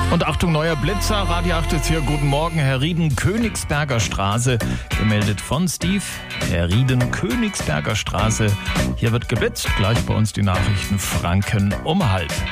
Und Achtung, neuer Blitzer. Radio 8 ist hier. Guten Morgen, Herr Rieden, Königsberger Straße. Gemeldet von Steve. Herr Rieden, Königsberger Straße. Hier wird geblitzt. Gleich bei uns die Nachrichten Franken um 12:30.